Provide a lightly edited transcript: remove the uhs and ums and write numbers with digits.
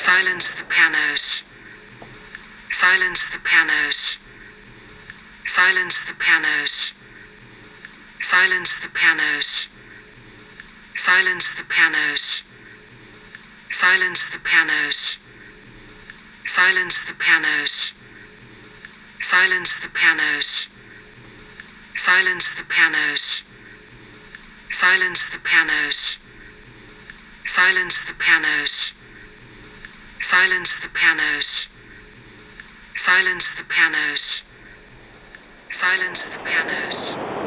Silence the pianos. Silence the pianos. Silence the pianos. Silence the pianos. Silence the pianos. Silence the pianos. Silence the pianos. Silence the pianos. Silence the pianos. Silence the pianos. Silence the pianos. Silence the pianos. Silence the pianos. Silence the pianos.